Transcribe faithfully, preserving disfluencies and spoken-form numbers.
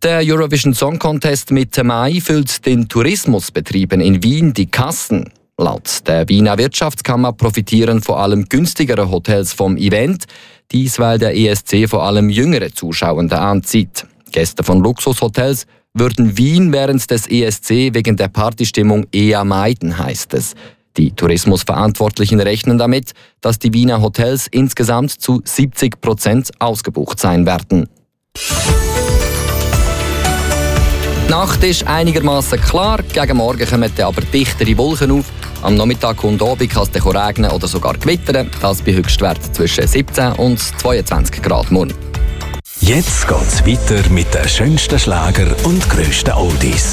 Der Eurovision Song Contest Mitte Mai füllt den Tourismusbetrieben in Wien die Kassen. Laut der Wiener Wirtschaftskammer profitieren vor allem günstigere Hotels vom Event. Dies, weil der E S C vor allem jüngere Zuschauende anzieht. Gäste von Luxushotels würden Wien während des E S C wegen der Partystimmung eher meiden, heißt es. Die Tourismusverantwortlichen rechnen damit, dass die Wiener Hotels insgesamt zu siebzig Prozent ausgebucht sein werden. Die Nacht ist einigermaßen klar, gegen Morgen kommen aber dichtere Wolken auf. Am Nachmittag und Abend kann es regnen oder sogar gewittern. Das bei Höchstwerten zwischen siebzehn und zweiundzwanzig Grad morgen. Jetzt geht's weiter mit den schönsten Schlager und grössten Oldies.